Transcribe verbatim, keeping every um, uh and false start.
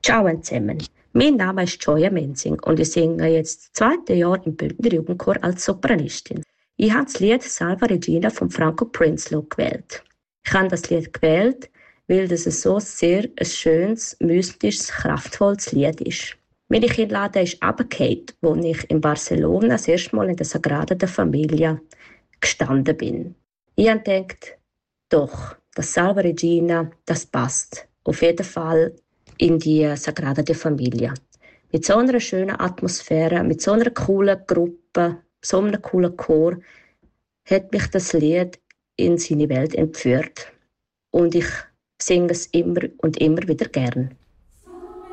Ciao zusammen, mein Name ist Joya Menzing und ich singe jetzt das zweite Jahr im Bündner Jugendchor als Sopranistin. Ich habe das Lied «Salva Regina» von Franco Prinzlo gewählt. Ich habe das Lied gewählt, weil das so sehr ein schönes, mystisches, kraftvolles Lied ist. Meine Kinnlade ist runtergefallen, als ich in Barcelona das erste Mal in der Sagrada de Familia gestanden bin. Ich habe gedacht, doch, das «Salva Regina», das passt auf jeden Fall in die Sagrada de Familia. Mit so einer schönen Atmosphäre, mit so einer coolen Gruppe, so einem coolen Chor, hat mich das Lied in seine Welt entführt. Und ich singe es immer und immer wieder gern.